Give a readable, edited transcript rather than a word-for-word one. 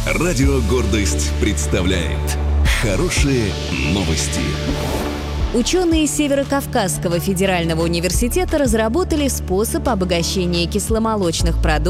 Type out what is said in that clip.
Радио «Гордость» представляет хорошие новости. Ученые Северо-Кавказского федерального университета разработали способ обогащения кисломолочных продуктов